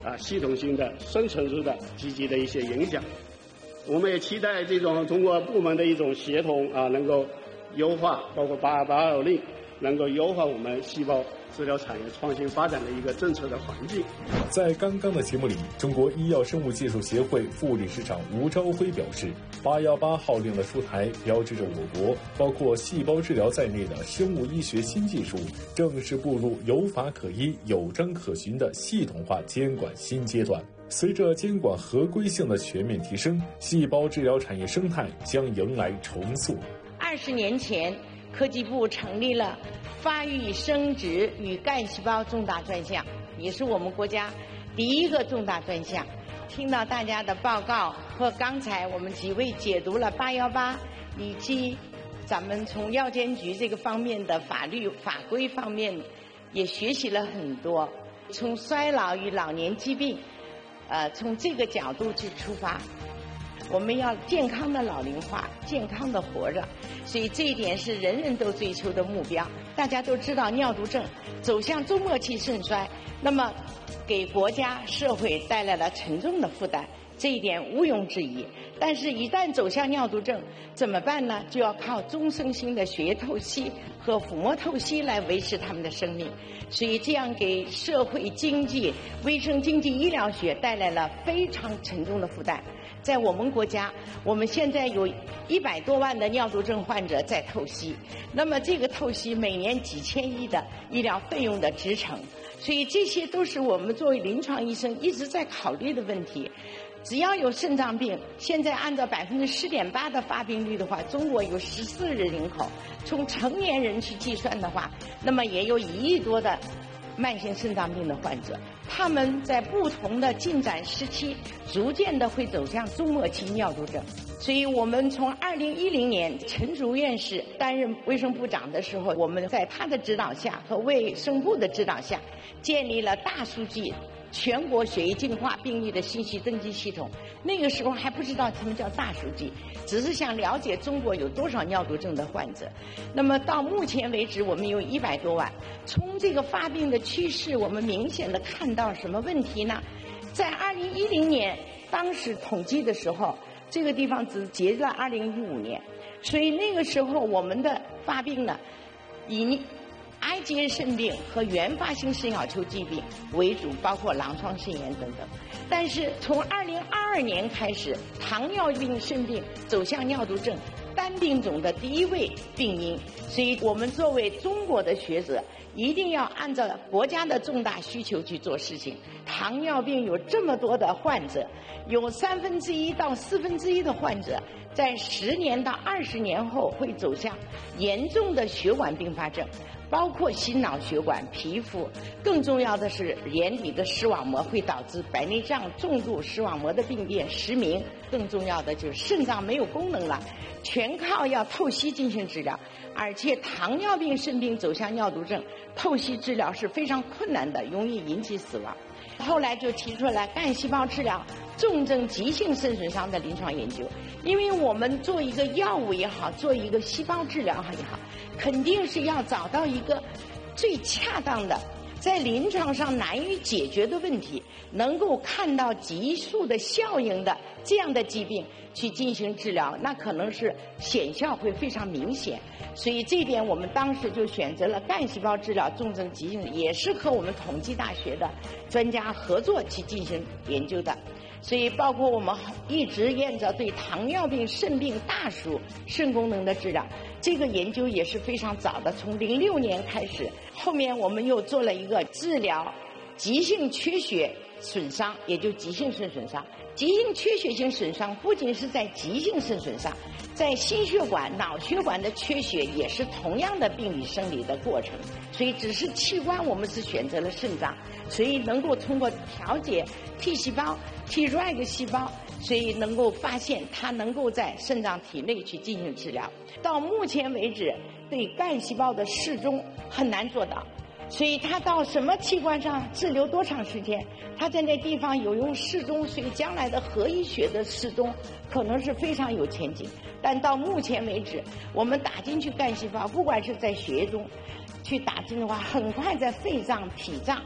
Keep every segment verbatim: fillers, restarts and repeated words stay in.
啊系统性的、深层次的、积极的一些影响。我们也期待这种通过部门的一种协同啊，能够优化，包括八二八二令，能够优化我们细胞治疗产业创新发展的一个政策的环境。 在刚刚的节目里，中国医药生物技术协会副理事长吴朝辉表示，八一八号令的出台，标志着我国包括细胞治疗在内的生物医学新技术正式步入有法可依、有章可循的系统化监管新阶段。随着监管合规性的全面提升，细胞治疗产业生态将迎来重塑。 二十年前，科技部成立了发育生殖与干细胞重大专项，也是我们国家第一个重大专项。听到大家的报告和刚才我们几位解读了八一八以及咱们从药监局这个方面的法律法规方面也学习了很多，从衰老与老年疾病呃，从这个角度去出发，我们要健康的老龄化，健康的活着，所以这一点是人人都追求的目标。大家都知道，尿毒症走向终末期肾衰，那么给国家社会带来了沉重的负担，这一点毋庸置疑。但是，一旦走向尿毒症，怎么办呢？就要靠终生性的血液透析和腹膜透析来维持他们的生命。所以，这样给社会经济、卫生经济、医疗学带来了非常沉重的负担。在我们国家，我们现在有一百多万的尿毒症患者在透析，那么这个透析每年几千亿的医疗费用的支撑，所以这些都是我们作为临床医生一直在考虑的问题。只要有肾脏病，现在按照百分之十点八的发病率的话，中国有十四亿人口，从成年人去计算的话，那么也有一亿多的慢性肾脏病的患者，他们在不同的进展时期，逐渐的会走向终末期尿毒症。所以我们从二零一零年陈竺院士担任卫生部长的时候，我们在他的指导下和卫生部的指导下，建立了大数据全国血液净化病例的信息登记系统。那个时候还不知道什么叫大数据，只是想了解中国有多少尿毒症的患者。那么到目前为止，我们有一百多万。从这个发病的趋势，我们明显的看到什么问题呢？在二零一零年当时统计的时候，这个地方只截了二零一五年，所以那个时候我们的发病呢，以癌结肾病和原发性肾小球疾病为主，包括狼疮肾炎等等。但是从二零二二年开始，糖尿病肾病走向尿毒症单病种的第一位病因，所以我们作为中国的学者，一定要按照国家的重大需求去做事情。糖尿病有这么多的患者，有三分之一到四分之一的患者在十年到二十年后会走向严重的血管并发症，包括心脑血管、皮肤，更重要的是眼底的视网膜会导致白内障、重度视网膜的病变、失明，更重要的就是肾脏没有功能了，全靠要透析进行治疗。而且糖尿病肾病走向尿毒症，透析治疗是非常困难的，容易引起死亡。后来就提出了干细胞治疗重症急性肾损伤的临床研究。因为我们做一个药物也好，做一个细胞治疗也好，肯定是要找到一个最恰当的，在临床上难以解决的问题，能够看到急速的效应的这样的疾病去进行治疗，那可能是显效会非常明显。所以这一点我们当时就选择了干细胞治疗重症急性，也是和我们统计大学的专家合作去进行研究的。所以包括我们一直沿着对糖尿病肾病大属肾功能的治疗，这个研究也是非常早的，从零六年开始。后面我们又做了一个治疗急性缺血损伤，也就急性肾损伤。急性缺血性损伤不仅是在急性肾损伤，在心血管、脑血管的缺血也是同样的病理生理的过程。所以只是器官我们是选择了肾脏，所以能够通过调节 T 细胞、Treg 细胞，所以能够发现它能够在肾脏体内去进行治疗。到目前为止，对干细胞的适中很难做到，所以它到什么器官上滞留多长时间，它在那地方有用适中，所以将来的核医学的适中可能是非常有前景。但到目前为止，我们打进去干细胞，不管是在血液中去打进的话，很快在肺脏、脾脏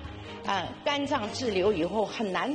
呃肝脏滞留以后很难